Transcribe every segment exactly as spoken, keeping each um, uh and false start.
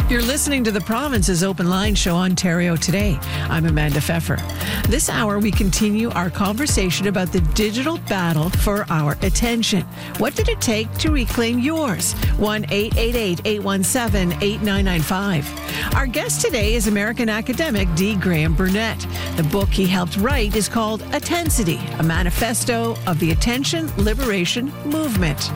You're listening to the Province's Open Line Show, Ontario Today. I'm Amanda Pfeffer. This hour, we continue our conversation about the digital battle for our attention. What did it take to reclaim yours? one eight eight eight, eight one seven, eight nine nine five. Our guest today is American academic D. Graham Burnett. The book he helped write is called Attensity, a manifesto of the attention liberation movement.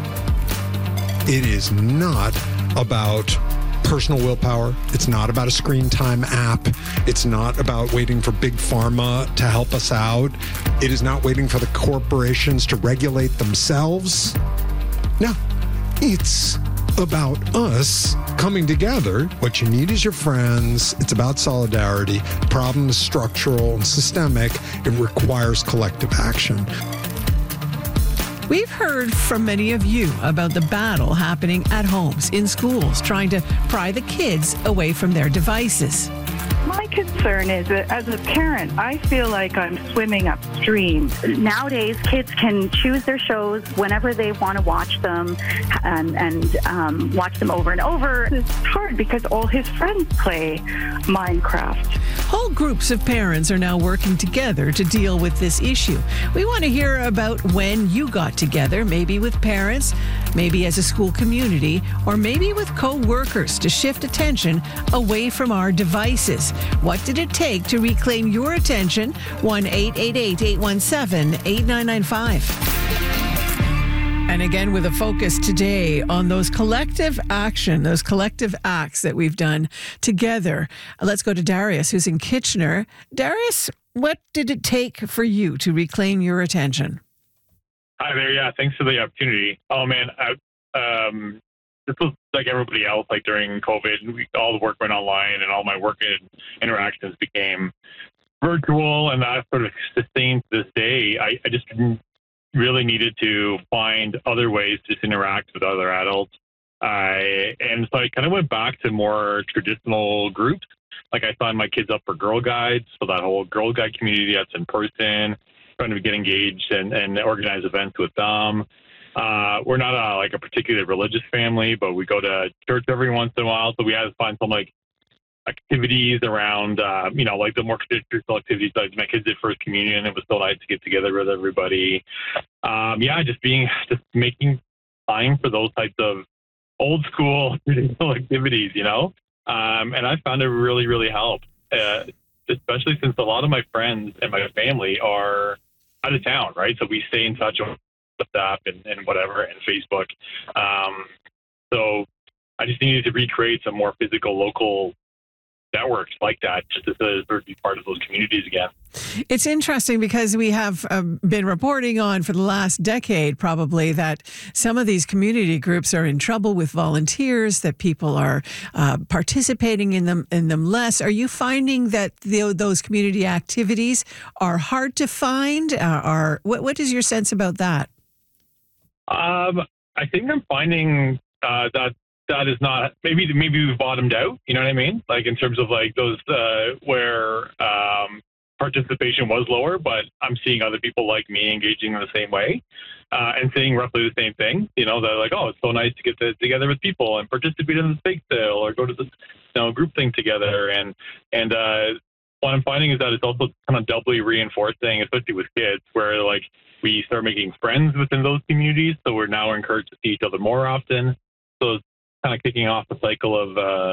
It is not about personal willpower. It's not about a screen time app. It's not about waiting for big pharma to help us out. It is not waiting for the corporations to regulate themselves. No, it's about us coming together. What you need is your friends. It's about solidarity. The problem is structural and systemic. It requires collective action. We've heard from many of you about the battle happening at homes, in schools, trying to pry the kids away from their devices. My concern is that as a parent, I feel like I'm swimming upstream. Nowadays, kids can choose their shows whenever they want to watch them and, and um, watch them over and over. It's hard because all his friends play Minecraft. Whole groups of parents are now working together to deal with this issue. We want to hear about when you got together, maybe with parents, maybe as a school community, or maybe with co-workers to shift attention away from our devices. What did it take to reclaim your attention? one eight eight eight, eight one seven, eight nine nine five. And again, with a focus today on those collective action, those collective acts that we've done together. Let's go to Darius, who's in Kitchener. Darius, what did it take for you to reclaim your attention? Hi there. Yeah, thanks for the opportunity. Oh, man, I, um, this was like everybody else, like during COVID, we, all the work went online and all my work and interactions became virtual, and that sort of sustained to this day. I, I just didn't really needed to find other ways to interact with other adults. I and so I kind of went back to more traditional groups. Like I signed my kids up for Girl Guides, so that whole Girl Guide community that's in person, trying to get engaged and, and organize events with them. Uh, we're not a, like a particularly religious family, but we go to church every once in a while, so we had to find some like activities around, uh, you know, like the more traditional activities. Like my kids did first communion. It was so nice to get together with everybody. Um, yeah, just being, just making time for those types of old school traditional activities, you know? Um, and I found it really, really helped, uh, especially since a lot of my friends and my family are out of town, right? So we stay in touch on WhatsApp and, and whatever, and Facebook. Um, so I just needed to recreate some more physical, local networks like that, just to sort of be part of those communities again. It's interesting because we have um, been reporting on for the last decade probably that some of these community groups are in trouble with volunteers, that people are uh, participating in them in them less. Are you finding that the, those community activities are hard to find? Uh, are what, what is your sense about that? Um, I think I'm finding uh, that that is not, maybe maybe we've bottomed out, you know what I mean? Like in terms of like those uh, where um, participation was lower, but I'm seeing other people like me engaging in the same way uh, and saying roughly the same thing. You know, they're like, oh, it's so nice to get to, together with people and participate in the bake sale or go to the, you know, group thing together. And, and uh, what I'm finding is that it's also kind of doubly reinforcing, especially with kids, where like we start making friends within those communities. So we're now encouraged to see each other more often. So kind of kicking off the cycle of uh,